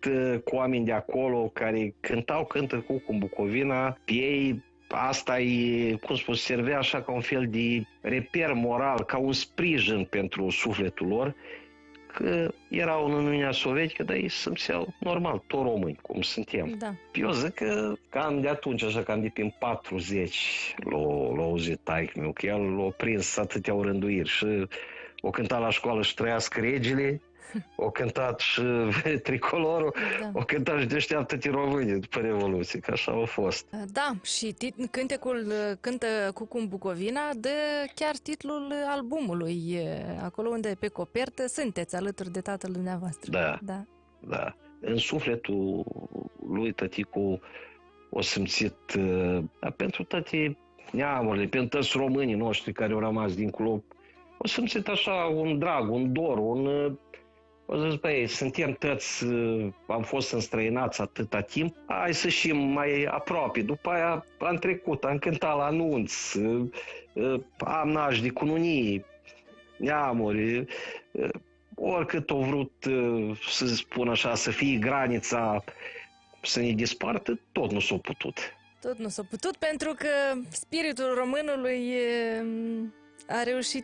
cu oameni de acolo care cântau cântă cu Bucovina, ei asta e, cum spun, servea așa ca un fel de reper moral, ca un sprijin pentru sufletul lor, că erau în Uniunea Sovietică, dar ei se simțeau normal, tot români, cum suntem. Da. Eu zic că cam de atunci, așa cam de prin 40, l-a auzit taică-miu, că el l-a prins atâtea orânduiri și o cântat la școală și trăiască regele, o cântat și Tricolorul, Da. o cântat și Deșteaptă-te români după Revoluție, că așa a fost. Da, și cântecul Cântă Cucu în Bucovina dă chiar titlul albumului, acolo unde pe copertă sunteți alături de tatăl dumneavoastră. Da. În sufletul lui tăticu o simțit pentru toate neamurile, pentru toți românii noștri care au rămas dincolo, o simțit așa un drag, un dor, o zis, băi, suntem toți, am fost înstrăinați atâta timp, hai să și mai aproape. După aia am trecut, am cântat la anunț, am naș de cununii, neamuri, oricât au vrut, să spun așa, să fie granița, să ne dispartă, tot nu s-a putut. Tot nu s-a putut pentru că spiritul românului a reușit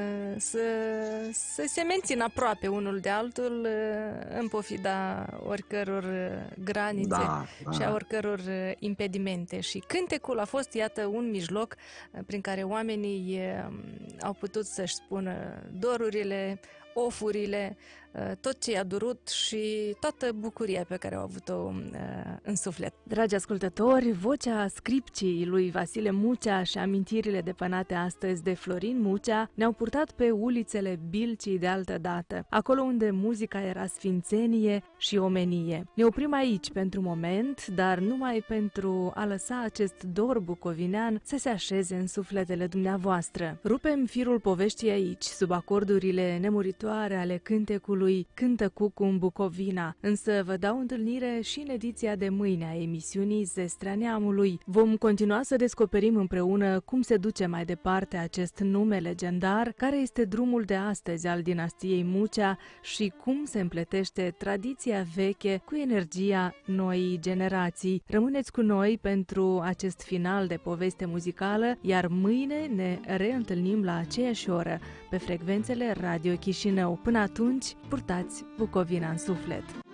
să se mențină aproape unul de altul în pofida oricăror granițe și a oricăror impedimente. Și cântecul a fost, iată, un mijloc prin care oamenii au putut să-și spună dorurile, ofurile, tot ce i-a durut și toată bucuria pe care au avut-o în suflet. Dragi ascultători, vocea scripcii lui Vasile Mucea și amintirile depănate astăzi de Florin Mucea ne-au purtat pe ulițele Bilcii de altă dată, acolo unde muzica era sfințenie și omenie. Ne oprim aici pentru moment, dar numai pentru a lăsa acest dor bucovinean să se așeze în sufletele dumneavoastră. Rupem firul poveștii aici, sub acordurile nemuritoare ale cântecului Cântă Cucu în Bucovina, însă vă dau întâlnire și în ediția de mâine a emisiunii Zestrea Neamului. Vom continua să descoperim împreună cum se duce mai departe acest nume legendar, care este drumul de astăzi al dinastiei Mucea și cum se împletește tradiția veche cu energia noii generații. Rămâneți cu noi pentru acest final de poveste muzicală, iar mâine ne reîntâlnim la aceeași oră pe frecvențele Radio Chișinău. Până atunci, purtați Bucovina în suflet!